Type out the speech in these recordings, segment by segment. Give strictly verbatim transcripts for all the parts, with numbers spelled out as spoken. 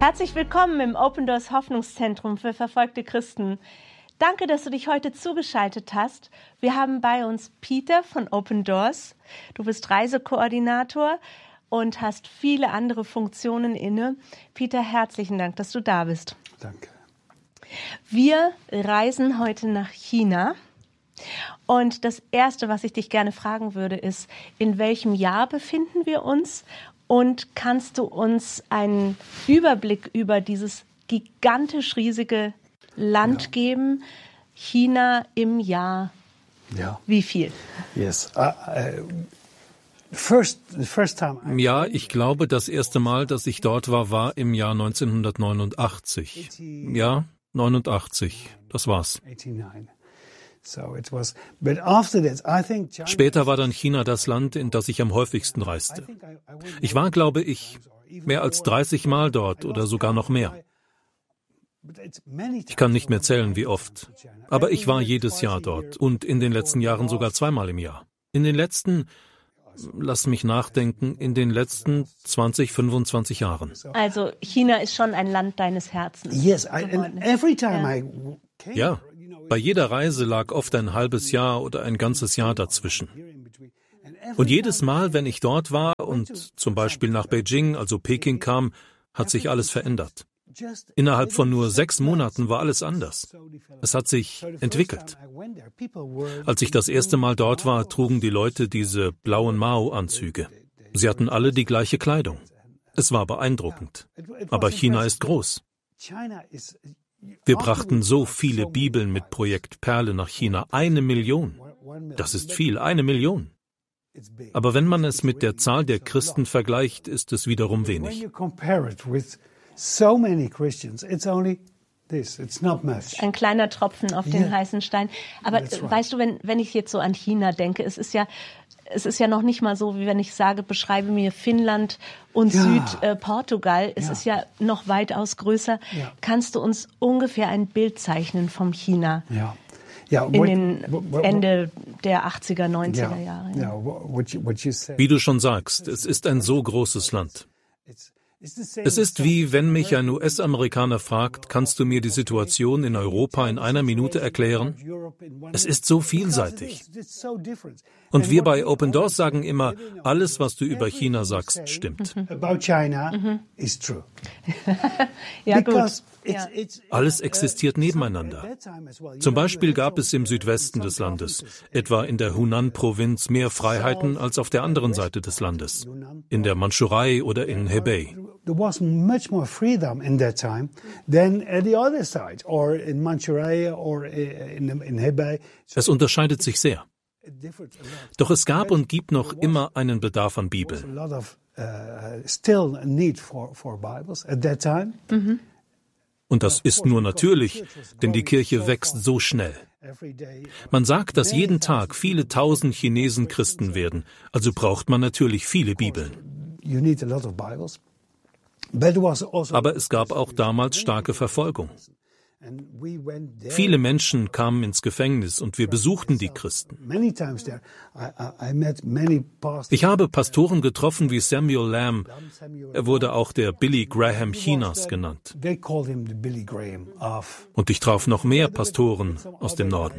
Herzlich willkommen im Open Doors Hoffnungszentrum für verfolgte Christen. Danke, dass du dich heute zugeschaltet hast. Wir haben bei uns Peter von Open Doors. Du bist Reisekoordinator und hast viele andere Funktionen inne. Peter, herzlichen Dank, dass du da bist. Danke. Wir reisen heute nach China. Und das Erste, was ich dich gerne fragen würde, ist, in welchem Jahr befinden wir uns? Und kannst du uns einen Überblick über dieses gigantisch riesige Land ja. geben? China im Jahr ja. wie viel? Yes. Uh, uh, first, the first time I ja, ich glaube, das erste Mal, dass ich dort war, war im Jahr neunzehnhundertneunundachtzig. Ja, neunundachtzig. Das war's. Später war dann China das Land, in das ich am häufigsten reiste. Ich war, glaube ich, mehr als dreißig Mal dort oder sogar noch mehr. Ich kann nicht mehr zählen, wie oft. Aber ich war jedes Jahr dort und in den letzten Jahren sogar zweimal im Jahr. In den letzten, lass mich nachdenken, in den letzten zwanzig, fünfundzwanzig Jahren. Also China ist schon ein Land deines Herzens. Yes, I, and every time ja. I came, ja. Bei jeder Reise lag oft ein halbes Jahr oder ein ganzes Jahr dazwischen. Und jedes Mal, wenn ich dort war und zum Beispiel nach Beijing, also Peking kam, hat sich alles verändert. Innerhalb von nur sechs Monaten war alles anders. Es hat sich entwickelt. Als ich das erste Mal dort war, trugen die Leute diese blauen Mao-Anzüge. Sie hatten alle die gleiche Kleidung. Es war beeindruckend. Aber China ist groß. Wir brachten so viele Bibeln mit Projekt Perle nach China. Eine Million. Das ist viel, eine Million. Aber wenn man es mit der Zahl der Christen vergleicht, ist es wiederum wenig. Ein kleiner Tropfen auf den yeah. heißen Stein. Aber right. weißt du, wenn, wenn ich jetzt so an China denke, es ist ja, es ist ja noch nicht mal so, wie wenn ich sage, beschreibe mir Finnland und ja. Südportugal. Äh, es ja. ist ja noch weitaus größer. Ja. Kannst du uns ungefähr ein Bild zeichnen vom China? Ja. Ja, in den Ende der achtziger, neunziger Jahre. Ja. Wie du schon sagst, es ist ein so großes Land. Es ist wie, wenn mich ein U S-Amerikaner fragt, kannst du mir die Situation in Europa in einer Minute erklären? Es ist so vielseitig. Und wir bei Open Doors sagen immer, alles, was du über China sagst, stimmt. Mhm. Ja, gut. Ja. Alles existiert nebeneinander. Zum Beispiel gab es im Südwesten des Landes, etwa in der Hunan-Provinz, mehr Freiheiten als auf der anderen Seite des Landes, in der Mandschurei oder in Hebei. There was much more freedom in that time than at the other side, or in Manchuria or in, in Hebei. Es unterscheidet sich sehr. Doch es gab und gibt noch immer einen Bedarf an Bibeln. Mhm. Und das ist nur natürlich, denn die Kirche wächst so schnell. Man sagt, dass jeden Tag viele tausend Chinesen Christen werden, also braucht man natürlich viele Bibeln. Aber es gab auch damals starke Verfolgung. Viele Menschen kamen ins Gefängnis und wir besuchten die Christen. Ich habe Pastoren getroffen wie Samuel Lamb. Er wurde auch der Billy Graham Chinas genannt. Und ich traf noch mehr Pastoren aus dem Norden.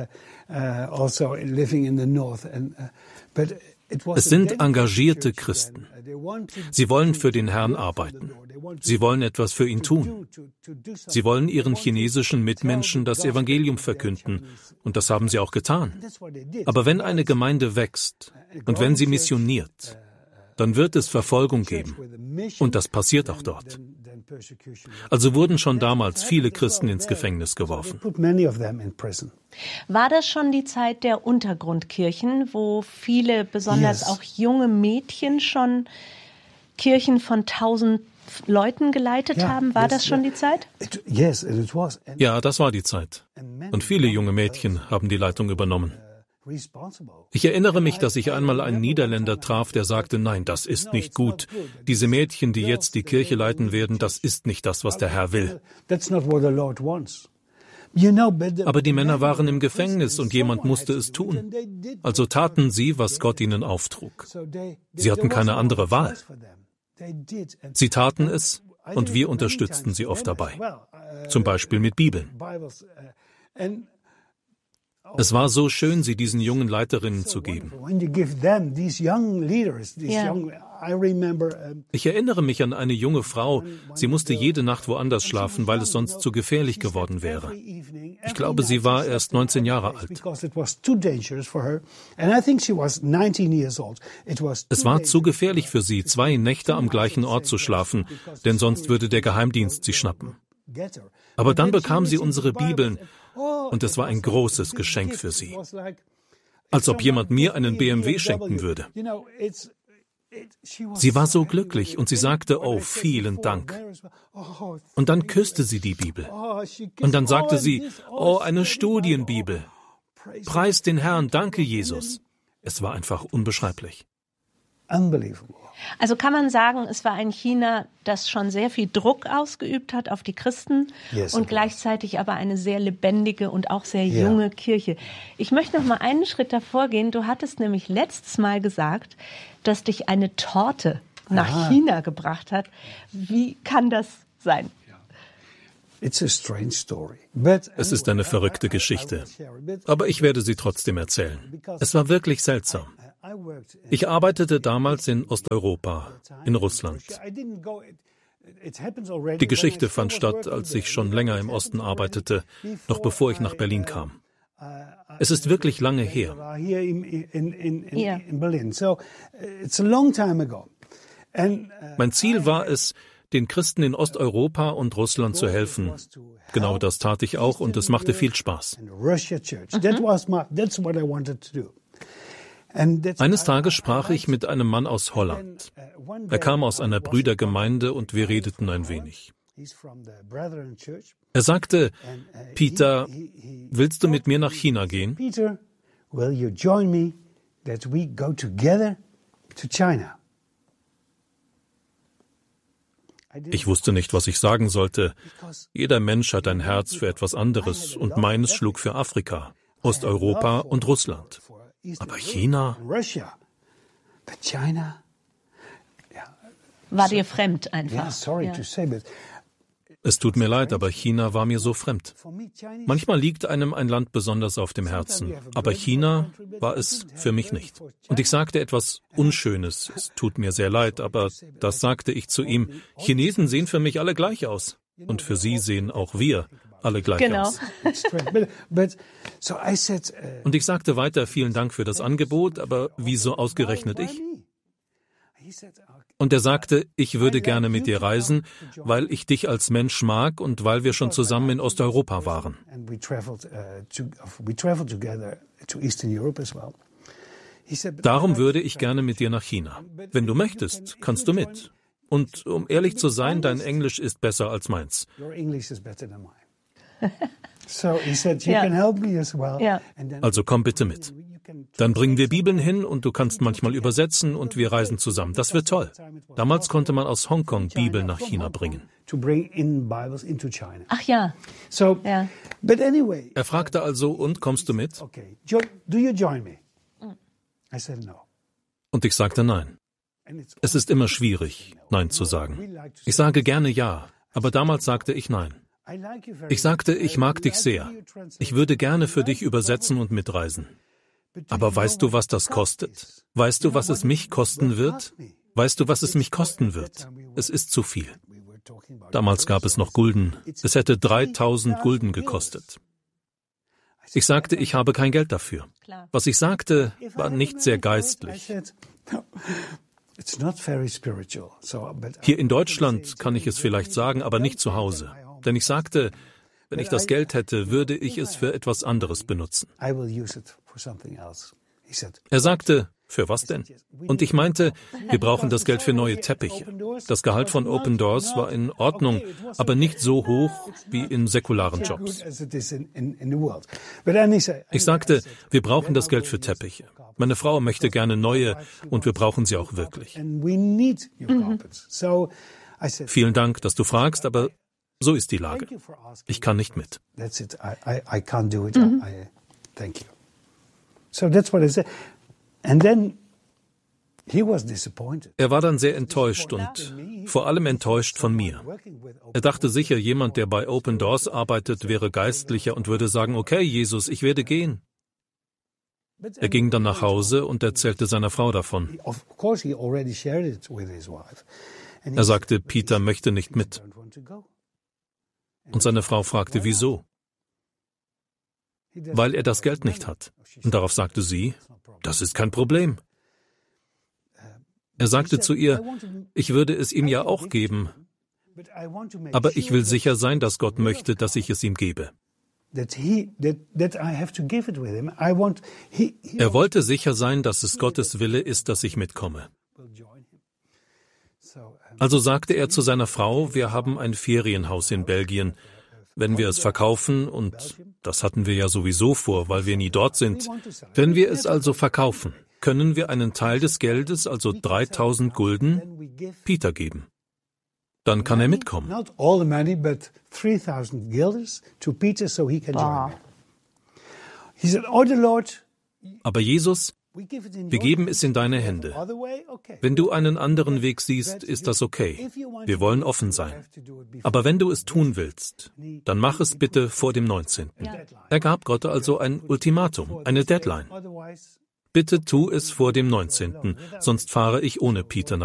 Es sind engagierte Christen. Sie wollen für den Herrn arbeiten. Sie wollen etwas für ihn tun. Sie wollen ihren chinesischen Mitmenschen das Evangelium verkünden. Und das haben sie auch getan. Aber wenn eine Gemeinde wächst und wenn sie missioniert, dann wird es Verfolgung geben. Und das passiert auch dort. Also wurden schon damals viele Christen ins Gefängnis geworfen. War das schon die Zeit der Untergrundkirchen, wo viele, besonders auch junge Mädchen, schon Kirchen von tausend Leuten geleitet haben? War das schon die Zeit? Ja, das war die Zeit. Und viele junge Mädchen haben die Leitung übernommen. Ich erinnere mich, dass ich einmal einen Niederländer traf, der sagte, nein, das ist nicht gut. Diese Mädchen, die jetzt die Kirche leiten werden, das ist nicht das, was der Herr will. Aber die Männer waren im Gefängnis und jemand musste es tun. Also taten sie, was Gott ihnen auftrug. Sie hatten keine andere Wahl. Sie taten es, und wir unterstützten sie oft dabei, zum Beispiel mit Bibeln. Es war so schön, sie diesen jungen Leiterinnen zu geben. Ja. Ich erinnere mich an eine junge Frau, sie musste jede Nacht woanders schlafen, weil es sonst zu gefährlich geworden wäre. Ich glaube, sie war erst neunzehn Jahre alt. Es war zu gefährlich für sie, zwei Nächte am gleichen Ort zu schlafen, denn sonst würde der Geheimdienst sie schnappen. Aber dann bekam sie unsere Bibeln und es war ein großes Geschenk für sie. Als ob jemand mir einen B M W schenken würde. Sie war so glücklich und sie sagte, oh, vielen Dank. Und dann küsste sie die Bibel. Und dann sagte sie, oh, eine Studienbibel. Preis den Herrn, danke Jesus. Es war einfach unbeschreiblich. Also kann man sagen, es war ein China, das schon sehr viel Druck ausgeübt hat auf die Christen Yes, und gleichzeitig aber eine sehr lebendige und auch sehr junge Yeah. Kirche. Ich möchte noch mal einen Schritt davor gehen. Du hattest nämlich letztes Mal gesagt, dass dich eine Torte nach Aha. China gebracht hat. Wie kann das sein? It's a strange story. But Es ist eine verrückte Geschichte, aber ich werde sie trotzdem erzählen. Es war wirklich seltsam. Ich arbeitete damals in Osteuropa, in Russland. Die Geschichte fand statt, als ich schon länger im Osten arbeitete, noch bevor ich nach Berlin kam. Es ist wirklich lange her. Here in, in, in, in, Ja. in Berlin. So it's a long time ago. And uh, Mein Ziel war es, den Christen in Osteuropa und Russland zu helfen. Genau das tat ich auch und es machte viel Spaß. and the Russia Church. That was my. That's what I wanted to do. And that's, Eines Tages sprach ich mit einem Mann aus Holland. Er kam aus einer Brüdergemeinde und wir redeten ein wenig. He's from the Brethren Church. Er sagte, And, uh, Peter, he- he- willst du mit mir nach China gehen? Peter, will you join me that we go together to China? I didn't- Ich wusste nicht, was ich sagen sollte. because Jeder Mensch hat ein Herz für etwas anderes und meines schlug für Afrika, Osteuropa und Russland. for Eastern Aber Europe China? and Russia, but China. War dir fremd einfach? Yeah, sorry Ja. to say, but Es tut mir leid, aber China war mir so fremd. for me, Chinese. Manchmal liegt einem ein Land besonders auf dem Herzen, aber China war es für mich nicht. Und ich sagte etwas Unschönes, es tut mir sehr leid, aber das sagte ich zu ihm, Chinesen sehen für mich alle gleich aus. Und für sie sehen auch wir alle gleich Genau. aus. Straight. But, but so I said, uh, Und ich sagte weiter, vielen Dank für das Angebot, aber wieso ausgerechnet why ich? me? He said, okay. Und er sagte, ich würde gerne mit dir reisen, weil ich dich als Mensch mag und weil wir schon zusammen in Osteuropa waren. And we traveled, uh, to, we traveled together to Eastern Europe as well. He said, but Darum würde ich gerne mit dir nach China. Wenn du möchtest, kannst du mit. Und um ehrlich zu sein, dein Englisch ist besser als meins. your English is better than mine. So he said, you Ja. can help me as well. Ja. And then Also komm bitte mit. you can Dann bringen wir Bibeln hin und du kannst manchmal übersetzen und wir reisen zusammen. Das wird toll. Damals konnte man aus Hongkong Bibeln nach China bringen. to bring in Bibles into China. Ach ja, So, Ja. but anyway, Er fragte also, und kommst du mit? okay, jo- do you join me? I said no. Und ich sagte nein. And it's Es ist immer schwierig, Nein zu sagen. Ich sage gerne ja, aber damals sagte ich nein. I like you very Ich sagte, ich mag dich sehr. Ich würde gerne für dich übersetzen und mitreisen. Aber weißt du, was das kostet? Weißt du, was es mich kosten wird? Weißt du, was es mich kosten wird? Es ist zu viel. Damals gab es noch Gulden. Es hätte dreitausend Gulden gekostet. Ich sagte, ich habe kein Geld dafür. klar. Was ich sagte, war nicht sehr geistlich. It's not very spiritual. So, but Hier in Deutschland kann ich es vielleicht sagen, aber nicht zu Hause. Denn ich sagte, wenn ich das Geld hätte, würde ich es für etwas anderes benutzen. I will use it for something else. He said, Er sagte, für was denn? Und ich meinte, wir brauchen das Geld für neue Teppiche. Das Gehalt von Open Doors war in Ordnung, aber nicht so hoch wie in säkularen Jobs. as it is in, in, in the world. But then he said, Ich sagte, wir brauchen das Geld für Teppiche. Meine Frau möchte gerne neue und wir brauchen sie auch wirklich. and we need your carpets. So I said, Vielen Dank, dass du fragst, aber so ist die Lage. thank you for asking. Ich kann nicht mit. That's it. I, I, I can't do it. I, I, thank you. So that's what I said. And then Er war dann sehr enttäuscht und vor allem enttäuscht von mir. Er dachte sicher, jemand, der bei Open Doors arbeitet, wäre geistlicher und würde sagen, okay, Jesus, ich werde gehen. Er ging dann nach Hause und erzählte seiner Frau davon. Er sagte, Peter möchte nicht mit. Und seine Frau fragte, wieso? Weil er das Geld nicht hat. Und darauf sagte sie, das ist kein Problem. Er sagte zu ihr, ich würde es ihm ja auch geben, aber ich will sicher sein, dass Gott möchte, dass ich es ihm gebe. Er wollte sicher sein, dass es Gottes Wille ist, dass ich mitkomme. Also sagte er zu seiner Frau, wir haben ein Ferienhaus in Belgien. Wenn wir es verkaufen, und das hatten wir ja sowieso vor, weil wir nie dort sind, wenn wir es also verkaufen, können wir einen Teil des Geldes, also dreitausend Gulden, Peter geben. Dann kann er mitkommen. Aber Jesus, wir geben es in deine Hände. Wenn du einen anderen Weg siehst, ist das okay. Wir wollen offen sein. Aber wenn du es tun willst, dann mach es bitte vor dem neunzehnten Er gab Gott also ein Ultimatum, eine Deadline. Bitte tu es vor dem neunzehnten sonst fahre ich ohne Peter nach